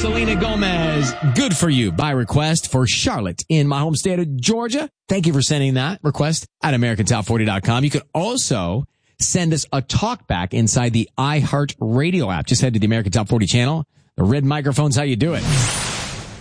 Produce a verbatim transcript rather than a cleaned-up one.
Selena Gomez, Good For You, by request for Charlotte in my home state of Georgia. Thank you for sending that request at American Top forty dot com. You could also send us a talk back inside the iHeart Radio app. Just head to the American Top forty channel. The red microphone's how you do it.